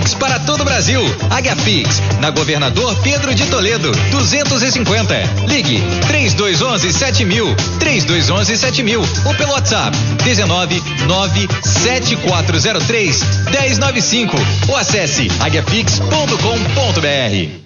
Pix para todo o Brasil. Águiapix, na Governador Pedro de Toledo, 250. Ligue 3211-7000, 3211-7000 ou pelo WhatsApp 1997403-1095 ou acesse aguiapix.com.br.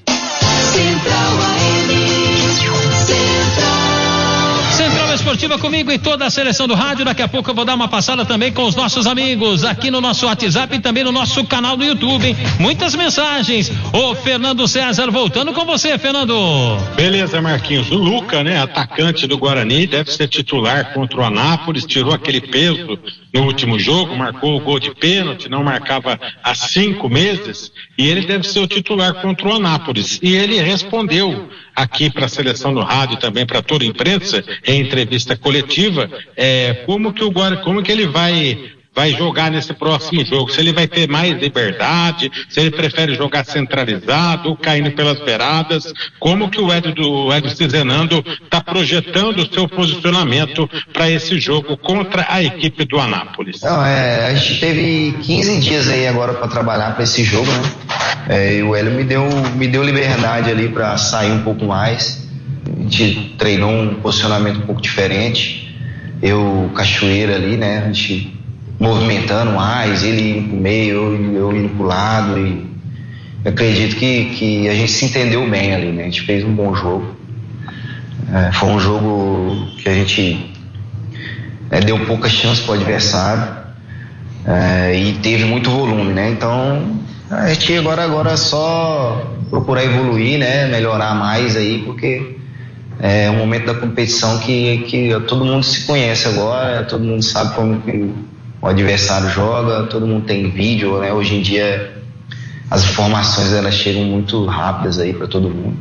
Central Esportiva comigo e toda a seleção do rádio. Daqui a pouco eu vou dar uma passada também com os nossos amigos aqui no nosso WhatsApp e também no nosso canal do YouTube, hein? Muitas mensagens. O Fernando César voltando com você, Fernando. Beleza, Marquinhos. O Luca, né, atacante do Guarani, deve ser titular contra o Anápolis, tirou aquele peso no último jogo, marcou o gol de pênalti, não marcava há 5 meses, e ele deve ser o titular contra o Anápolis. E ele respondeu aqui para a seleção do rádio, também para toda a imprensa, em entrevista coletiva, como que ele vai jogar nesse próximo jogo, se ele vai ter mais liberdade, se ele prefere jogar centralizado, caindo pelas beiradas, como que o Hélio Cizenando está projetando o seu posicionamento para esse jogo contra a equipe do Anápolis. Não, a gente teve 15 dias aí agora para trabalhar para esse jogo, né? E o Hélio me deu liberdade ali para sair um pouco mais. A gente treinou um posicionamento um pouco diferente. Eu, Cachoeira ali, né? A gente movimentando mais, ele indo pro meio, eu indo pro lado, e eu acredito que a gente se entendeu bem ali, né? A gente fez um bom jogo. Foi um jogo que a gente deu pouca chance pro adversário, e teve muito volume, né? Então a gente agora é só procurar evoluir, né? Melhorar mais aí, porque é um momento da competição que todo mundo se conhece agora, todo mundo sabe como que o adversário joga, todo mundo tem vídeo, né? Hoje em dia as informações elas chegam muito rápidas aí para todo mundo.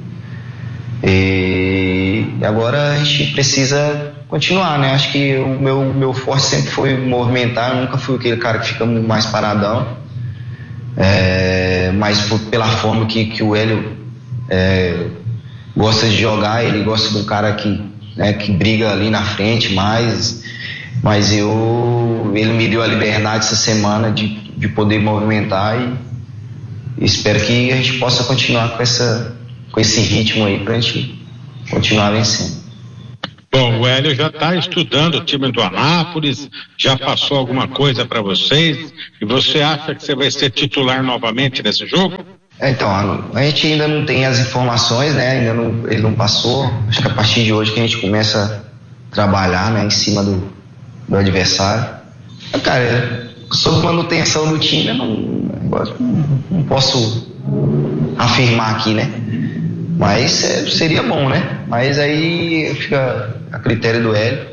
E agora a gente precisa continuar, né? Acho que o meu forte sempre foi movimentar, eu nunca fui aquele cara que fica mais paradão. Mas pela forma que o Hélio gosta de jogar, ele gosta de um cara que briga ali na frente mais. Mas ele me deu a liberdade essa semana de poder movimentar e espero que a gente possa continuar com esse ritmo aí pra gente continuar vencendo. Bom, o Hélio já está estudando o time do Anápolis, já passou alguma coisa para vocês, e você acha que você vai ser titular novamente nesse jogo? Então, a gente ainda não tem as informações, né? Ele não passou. Acho que a partir de hoje que a gente começa a trabalhar, né, em cima do adversário. Cara, sobre manutenção do time, eu não posso afirmar aqui, né? Mas seria bom, né? Mas aí fica a critério do Hélio.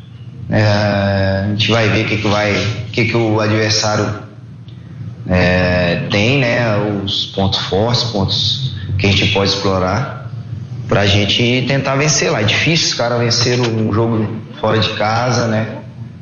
A gente vai ver o que o adversário tem, né? Os pontos fortes, pontos que a gente pode explorar pra gente tentar vencer lá. É difícil os caras vencer um jogo fora de casa, né?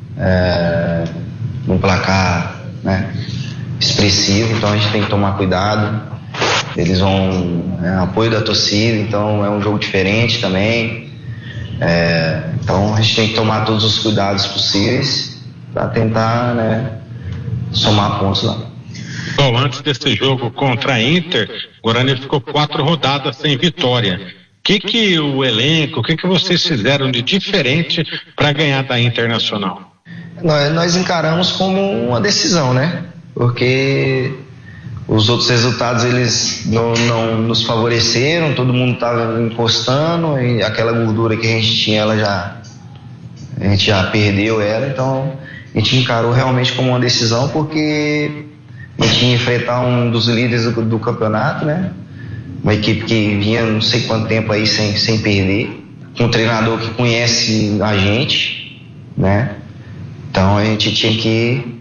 Num placar, né, expressivo, então a gente tem que tomar cuidado. Eles vão apoio da torcida, então é um jogo diferente também, então a gente tem que tomar todos os cuidados possíveis para tentar, né, somar pontos lá. Bom, antes desse jogo contra a Inter, o Guarani ficou 4 rodadas sem vitória. O que o elenco, o que vocês fizeram de diferente para ganhar da Internacional? Nós encaramos como uma decisão, né? Porque os outros resultados eles não nos favoreceram, todo mundo estava encostando e aquela gordura que a gente tinha, a gente já perdeu ela, então a gente encarou realmente como uma decisão, porque a gente ia enfrentar um dos líderes do campeonato, né? Uma equipe que vinha não sei quanto tempo aí sem perder, com um treinador que conhece a gente, né? Então a gente tinha que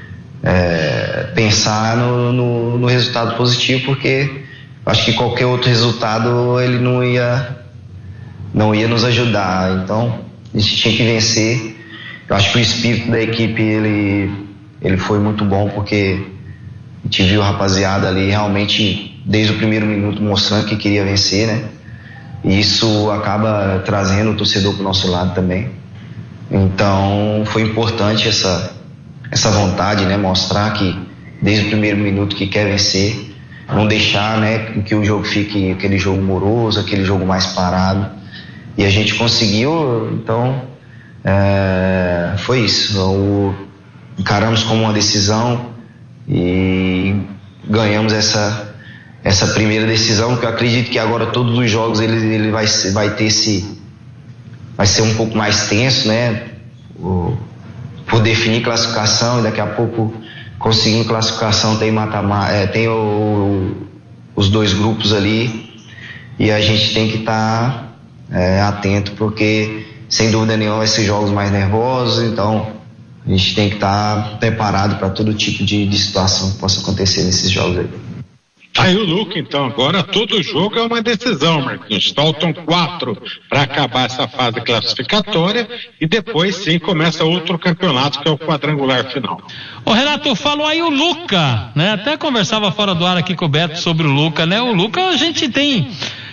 pensar no resultado positivo, porque acho que qualquer outro resultado ele não ia nos ajudar. Então a gente tinha que vencer. Eu acho que o espírito da equipe ele foi muito bom, porque a gente viu a rapaziada ali realmente desde o primeiro minuto mostrando que queria vencer, né? E isso acaba trazendo o torcedor para o nosso lado também. Então foi importante essa vontade, né? Mostrar que desde o primeiro minuto que quer vencer, não deixar, né, que o jogo fique aquele jogo moroso, aquele jogo mais parado. E a gente conseguiu, então foi isso. Encaramos como uma decisão e ganhamos essa primeira decisão, que eu acredito que agora todos os jogos ele vai ser um pouco mais tenso, né, por definir classificação, e daqui a pouco, conseguindo classificação, tem tem os 2 grupos ali, e a gente tem que estar atento, porque sem dúvida nenhuma vai ser jogos mais nervosos, então a gente tem que estar preparado para todo tipo de situação que possa acontecer nesses jogos aí. Aí o Luca, então, agora todo jogo é uma decisão, Marquinhos. Faltam 4 para acabar essa fase classificatória e depois sim começa outro campeonato, que é o quadrangular final. Ô Renato, falou aí o Luca, né? Até conversava fora do ar aqui com o Beto sobre o Luca, né? O Luca a gente tem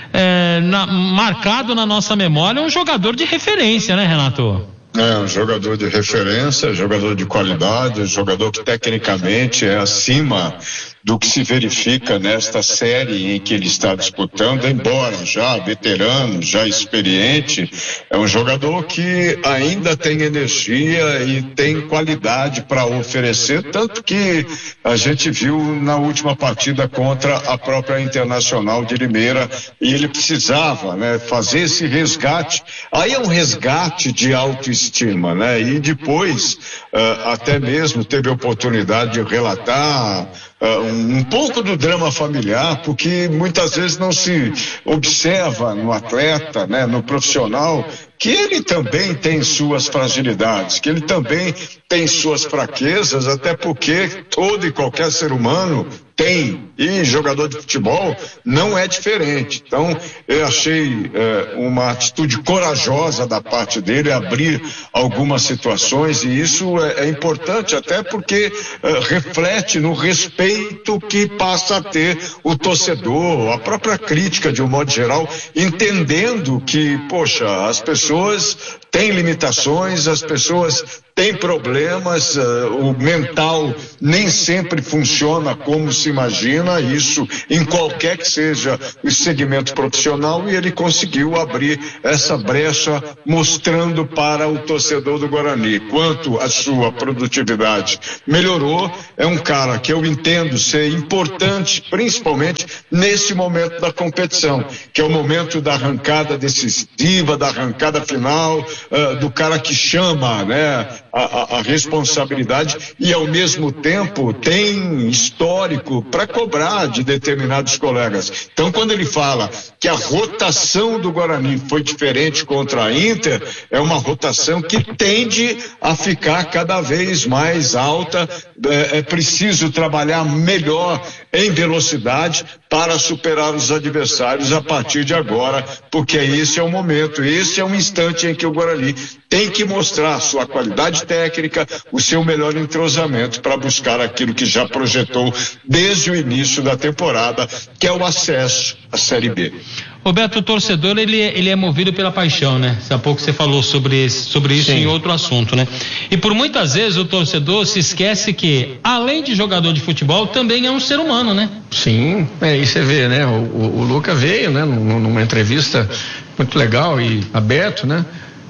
marcado na nossa memória um jogador de referência, né, Renato? Um jogador de referência, jogador de qualidade, jogador que tecnicamente é acima do que se verifica nesta série em que ele está disputando, embora já veterano, já experiente, é um jogador que ainda tem energia e tem qualidade para oferecer, tanto que a gente viu na última partida contra a própria Internacional de Limeira, e ele precisava, né, fazer esse resgate. Aí é um resgate de autoestima, né? E depois até mesmo teve a oportunidade de relatar um pouco do drama familiar, porque muitas vezes não se observa no atleta, né, no profissional, que ele também tem suas fragilidades, que ele também tem suas fraquezas, até porque todo e qualquer ser humano tem, e jogador de futebol não é diferente. Então eu achei uma atitude corajosa da parte dele, abrir algumas situações, e isso é importante até porque reflete no respeito que passa a ter o torcedor, a própria crítica de um modo geral, entendendo que, poxa, as pessoas têm limitações, as pessoas têm problemas, o mental nem sempre funciona como se imagina, isso em qualquer que seja o segmento profissional, e ele conseguiu abrir essa brecha, mostrando para o torcedor do Guarani quanto a sua produtividade melhorou. É um cara que eu entendo ser importante, principalmente nesse momento da competição, que é o momento da arrancada decisiva, da arrancada final, do cara que chama, né, a responsabilidade, e ao mesmo tempo tem histórico para cobrar de determinados colegas. Então, quando ele fala que a rotação do Guarani foi diferente contra a Inter, é uma rotação que tende a ficar cada vez mais alta. É preciso trabalhar melhor em velocidade para superar os adversários a partir de agora, porque esse é o momento, esse é um instante em que o Guarani tem que mostrar sua qualidade técnica, o seu melhor entrosamento para buscar aquilo que já projetou desde o início da temporada, que é o acesso à Série B. Roberto, o torcedor, ele é movido pela paixão, né? Há pouco você falou sobre isso Sim. Em outro assunto, né? E por muitas vezes o torcedor se esquece que, além de jogador de futebol, também é um ser humano, né? Sim, e você vê, né? O Luca veio, né? Numa entrevista muito legal e aberto, né?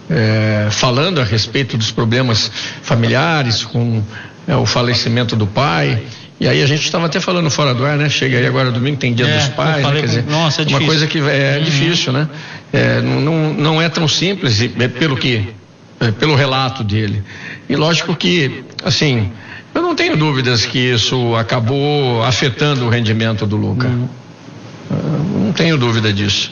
Falando a respeito dos problemas familiares com o falecimento do pai. E aí a gente estava até falando fora do ar, né? Chega aí agora domingo, tem Dia dos Pais, né? Quer dizer, nossa, é uma coisa que é difícil, né? Não é tão simples, pelo relato dele. E lógico que, assim, eu não tenho dúvidas que isso acabou afetando o rendimento do Luca. Não tenho dúvida disso.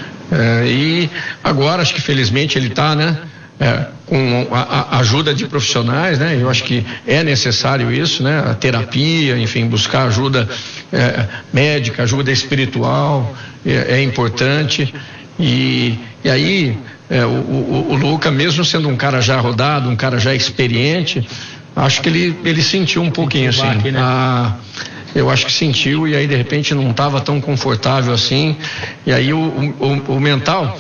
E agora, acho que felizmente ele está, né? Com a ajuda de profissionais, né? Eu acho que é necessário isso, né? A terapia, enfim, buscar ajuda médica, ajuda espiritual é importante. E aí o Luca, mesmo sendo um cara já rodado, um cara já experiente, acho que ele sentiu um pouquinho assim. Eu acho que sentiu, e aí de repente não estava tão confortável assim. E aí o mental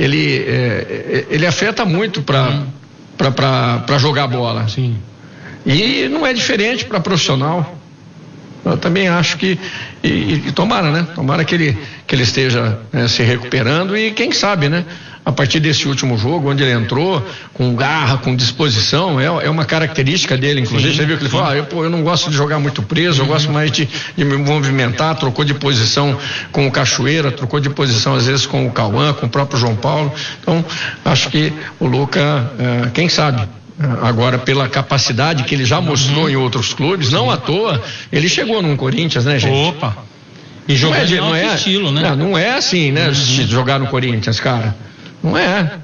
ele afeta muito para jogar bola. Sim. E não é diferente para profissional. Eu também acho que, e tomara, né? Tomara que ele esteja se recuperando e quem sabe, né? A partir desse último jogo, onde ele entrou com garra, com disposição, é uma característica dele, inclusive. Sim, você viu que ele falou, eu não gosto de jogar muito preso, eu gosto mais de me movimentar, trocou de posição com o Cachoeira, trocou de posição às vezes com o Cauã, com o próprio João Paulo. Então, acho que o Luca, quem sabe, agora pela capacidade que ele já mostrou em outros clubes, não à toa, ele chegou num Corinthians, né, gente? Opa! E jogar não é estilo, né? Não é assim, né? Jogar no Corinthians, cara. Não é.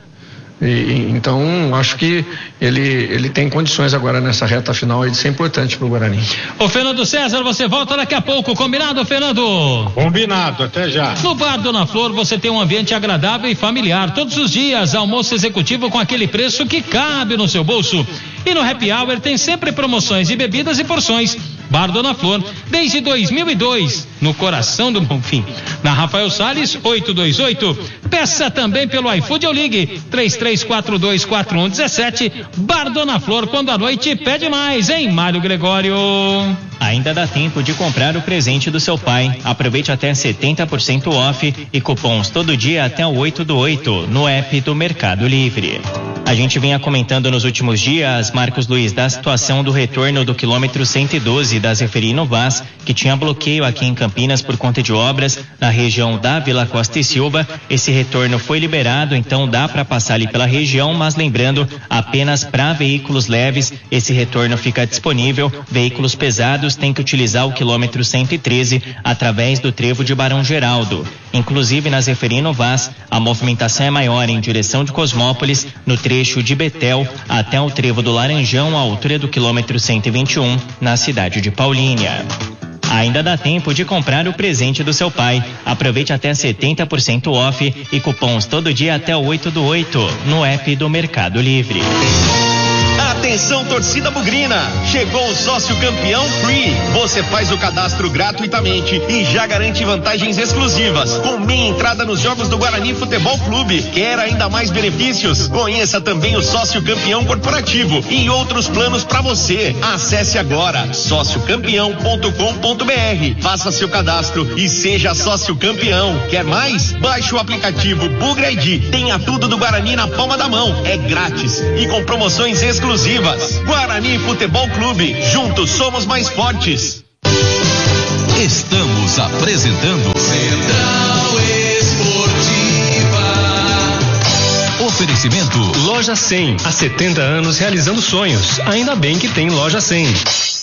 Então, acho que ele tem condições agora nessa reta final de ser importante para o Guarani. Ô Fernando César, você volta daqui a pouco, combinado, Fernando? Combinado, até já. No Bar Dona Flor você tem um ambiente agradável e familiar, todos os dias, almoço executivo com aquele preço que cabe no seu bolso. E no Happy Hour tem sempre promoções de bebidas e porções. Bar Dona Flor, desde 2002, no coração do Bonfim. Na Rafael Salles, 828. Peça também pelo iFood ou ligue 33424117. Bar Dona Flor, quando a noite pede mais, hein, Mário Gregório? Ainda dá tempo de comprar o presente do seu pai. Aproveite até 70% off e cupons todo dia até o 8/8 no app do Mercado Livre. A gente vinha comentando nos últimos dias, Marcos Luiz, da situação do retorno do quilômetro 112 da Zeferino Vaz, que tinha bloqueio aqui em Campinas por conta de obras na região da Vila Costa e Silva. Esse retorno foi liberado, então dá para passar ali pela região, mas lembrando, apenas para veículos leves esse retorno fica disponível. Veículos pesados têm que utilizar o quilômetro 113 através do trevo de Barão Geraldo. Inclusive na Zeferino Vaz, a movimentação é maior em direção de Cosmópolis, no trecho de Betel até o trevo do Laranjão, à altura do quilômetro 121, na cidade de Paulínia. Ainda dá tempo de comprar o presente do seu pai. Aproveite até 70% off e cupons todo dia até o 8/8 no app do Mercado Livre. Atenção, torcida bugrina! Chegou o sócio campeão Free. Você faz o cadastro gratuitamente e já garante vantagens exclusivas, com meia entrada nos jogos do Guarani Futebol Clube. Quer ainda mais benefícios? Conheça também o sócio campeão corporativo e outros planos para você. Acesse agora sociocampeão.com.br. Faça seu cadastro e seja sócio campeão. Quer mais? Baixe o aplicativo Bugra ID. Tenha tudo do Guarani na palma da mão. É grátis e com promoções exclusivas. Guarani Futebol Clube, juntos somos mais fortes. Estamos apresentando Central Esportiva. Oferecimento Loja 100, há 70 anos realizando sonhos. Ainda bem que tem Loja 100.